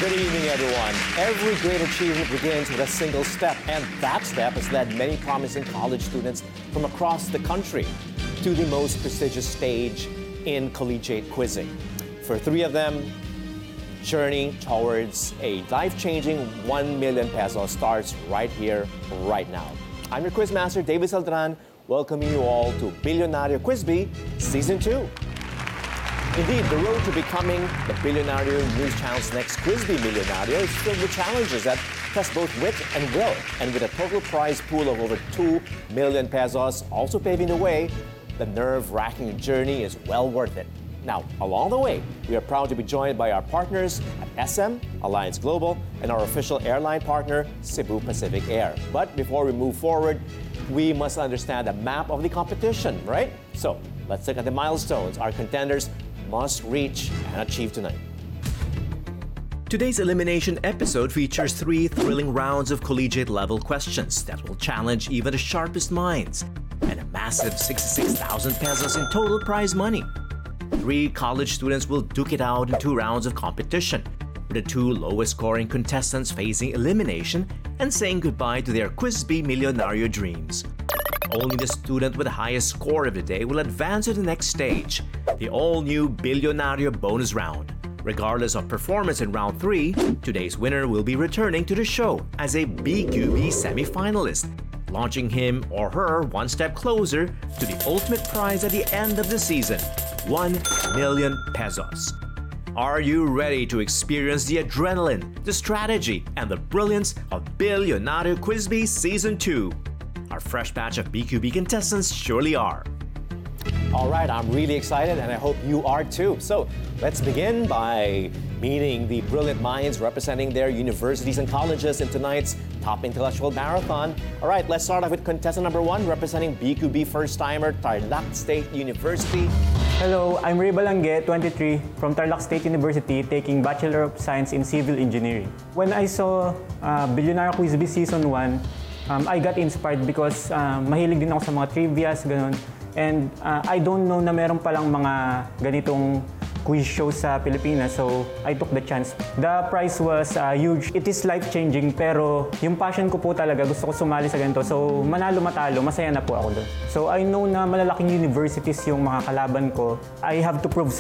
Good evening, everyone. Every great achievement begins with a single step, and that step has led many promising college students from across the country to the most prestigious stage in collegiate quizzing. For three of them, journey towards a life-changing 1 million pesos starts right here, right now. I'm your quizmaster, David Saldran, welcoming you all to Billionario Quizbee Season 2. Indeed, the road to becoming the Billionario News Channel's next Quizbee Millionario is filled with challenges that test both wit and will. And with a total prize pool of over 2 million pesos also paving the way, the nerve-wracking journey is well worth it. Now, along the way, we are proud to be joined by our partners at SM, Alliance Global, and our official airline partner, Cebu Pacific Air. But before we move forward, we must understand the map of the competition, right? So, let's look at the milestones our contenders must reach and achieve tonight. Today's elimination episode features 3 thrilling rounds of collegiate-level questions that will challenge even the sharpest minds, and a massive 66,000 pesos in total prize money. 3 college students will duke it out in 2 rounds of competition, with the 2 lowest-scoring contestants facing elimination and saying goodbye to their Quizbee Millionario dreams. Only the student with the highest score of the day will advance to the next stage, the all-new Billionario bonus round. Regardless of performance in round 3, today's winner will be returning to the show as a BQB semi-finalist, launching him or her one step closer to the ultimate prize at the end of the season, 1 million pesos. Are you ready to experience the adrenaline, the strategy, and the brilliance of Billionario Quizbee Season 2? Our fresh batch of BQB contestants surely are. All right, I'm really excited, and I hope you are too. So let's begin by meeting the brilliant minds representing their universities and colleges in tonight's Top Intellectual Marathon. All right, let's start off with contestant number 1, representing BQB first-timer, Tarlac State University. Hello, I'm Ray Balangue, 23, from Tarlac State University, taking Bachelor of Science in Civil Engineering. When I saw Billionario Quizbee Season 1, I got inspired because mahilig din ako sa mga trivias, ganun. And I don't know na meron palang mga ganitong quiz show sa Pilipinas, so I took the chance. The prize was huge. It is life-changing, pero yung passion ko po talaga, gusto ko sumali sa ganito. So manalo-matalo, masaya na po ako doon. So I know na malalaking universities yung mga kalaban ko. I have to prove